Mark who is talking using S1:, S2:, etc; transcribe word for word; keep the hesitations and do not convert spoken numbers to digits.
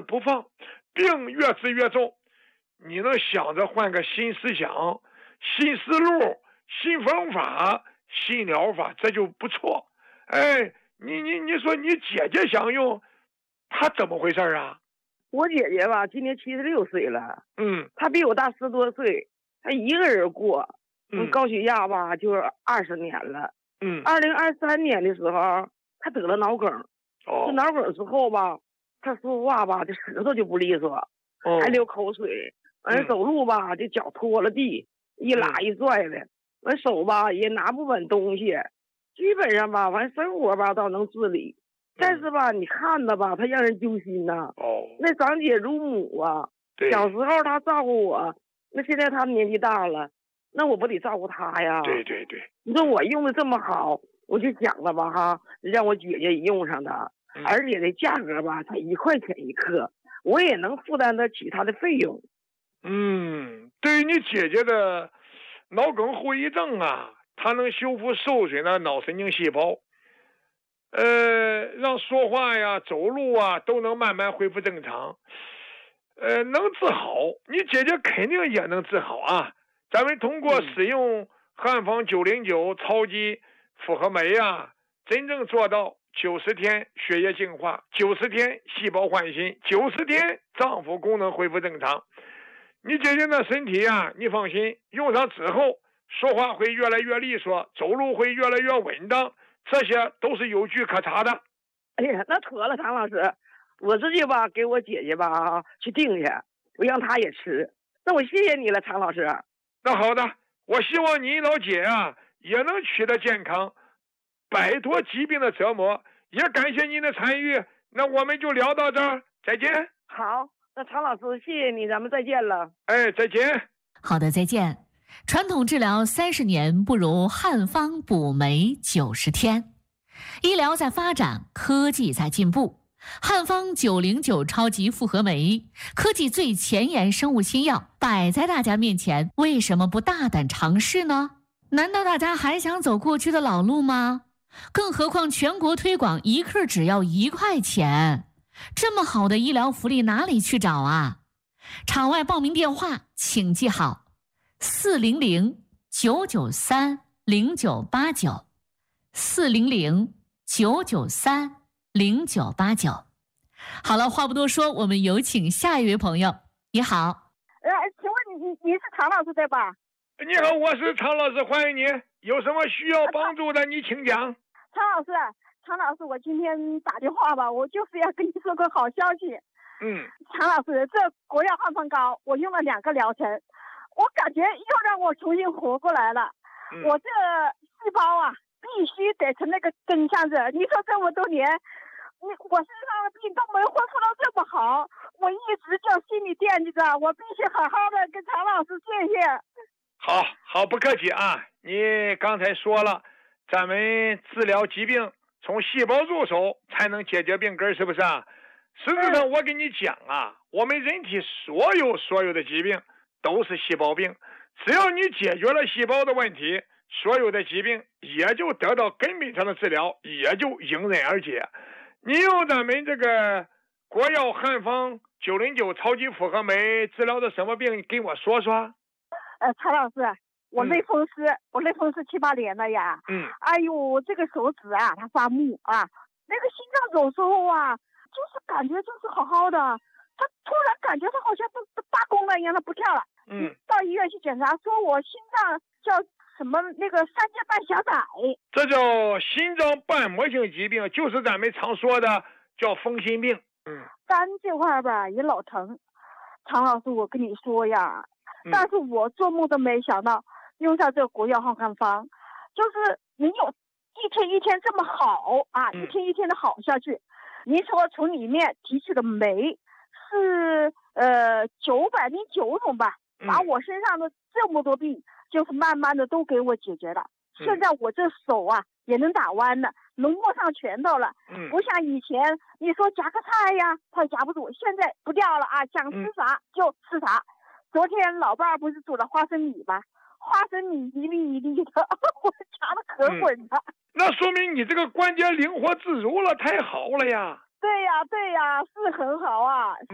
S1: 不放，病越治越重。你能想着换个新思想、新思路、新方法、新疗法，这就不错。哎，你你你说你姐姐想用，她怎么回事啊？
S2: 我姐姐吧，今年七十六岁了，
S1: 嗯，
S2: 她比我大十多岁，她一个人过，
S1: 嗯，
S2: 高血压吧，就二十年了。
S1: 嗯，
S2: 二零二三年的时候，她得了脑梗。
S1: 哦，
S2: 这脑梗之后吧，她说话吧，这舌头就不利索，
S1: 哦，
S2: 还流口水。完、嗯、走路吧，这脚拖了地，一拉一拽的。完、嗯、手吧也拿不稳东西，基本上吧，完生活吧倒能自理。但是吧，你看着吧，他让人揪心呐。
S1: 哦，
S2: 那长姐如母啊，小时候他照顾我，那现在他年纪大了，那我不得照顾他呀？
S1: 对对对。
S2: 你说我用的这么好，我就想了吧哈，让我姐姐用上的，
S1: 嗯、
S2: 而且这价格吧才一块钱一克，我也能负担得起他的费用。
S1: 嗯，对于你姐姐的脑梗后遗症啊，它能修复受损的脑神经细胞。呃，让说话呀、走路啊都能慢慢恢复正常，呃，能治好，你姐姐肯定也能治好啊。咱们通过使用汉方九零九超级复合酶啊，真正做到九十天血液净化，九十天细胞换新，九十天脏腑功能恢复正常。你姐姐的身体啊，你放心，用上之后，说话会越来越利索，走路会越来越稳当。这些都是有据可查的。
S2: 哎呀，那妥了，唐老师，我直接吧给我姐姐吧去订去，我让她也吃。那我谢谢你了，唐老师。
S1: 那好的，我希望你老姐啊也能取得健康，摆脱疾病的折磨。也感谢您的参与，那我们就聊到这儿，再见。
S2: 好，那唐老师，谢谢你，咱们再见了。
S1: 哎，再见。
S3: 好的，再见。传统治疗三十年不如汉方补酶九十天，医疗在发展，科技在进步。汉方九零九超级复合酶，科技最前沿生物新药摆在大家面前，为什么不大胆尝试呢？难道大家还想走过去的老路吗？更何况全国推广一克只要一块钱，这么好的医疗福利哪里去找啊？场外报名电话请记好。四零零九九三零九八九，四零零九九三零九八九。好了，话不多说，我们有请下一位朋友。你好，
S4: 呃，请问你你是常老师对吧？
S1: 你好，我是常老师，欢迎你。有什么需要帮助的，你请讲。
S4: 常老师，常老师，我今天打电话吧，我就是要跟你说个好消息。
S1: 嗯，
S4: 常老师，这国药汉方膏，我用了两个疗程。我感觉又让我重新活过来了，嗯、我这细胞啊，必须得成那个跟上着。你说这么多年，你我身上的病都没恢复到这么好，我一直就心里惦记着，我必须好好的跟常老师谢谢。
S1: 好，好，不客气啊。你刚才说了，咱们治疗疾病从细胞入手才能解决病根，是不是啊？实际上，我跟你讲啊，我们人体所有所有的疾病都是细胞病，只要你解决了细胞的问题，所有的疾病也就得到根本上的治疗，也就迎刃而解。你用咱们这个国药汉方九零九超级复合酶治疗的什么病？跟我说说。
S4: 呃，曹老师，我类风湿，嗯、我类风湿七八年了呀。
S1: 嗯。
S4: 哎呦，这个手指啊，它发木啊，那个心脏有时候啊，就是感觉就是好好的，它突然感觉它好像都都罢工了一样，它不跳了。
S1: 嗯。
S4: 到医院去检查，说我心脏叫什么那个三尖瓣狭窄。
S1: 这叫心脏瓣膜性疾病，就是咱们常说的叫风心病。嗯。
S4: 肝这块吧也老疼，常老师，我跟你说呀。但是我做梦都没想到用上这个国药汉方，就是你有一天一天这么好啊，嗯、一天一天的好下去。您说从里面提取的酶是呃九百零九种吧，把我身上的这么多病，就是慢慢的都给我解决了。嗯、现在我这手啊也能打弯了，能握上拳头了。嗯、不像以前你说夹个菜呀，它夹不住，现在不掉了啊，想吃啥就吃啥。昨天老伴儿不是煮了花生米吗？花生米一粒一粒的，我夹的可稳了、嗯。
S1: 那说明你这个关节灵活自如了，太好了呀！
S4: 对呀，对呀，是很好啊。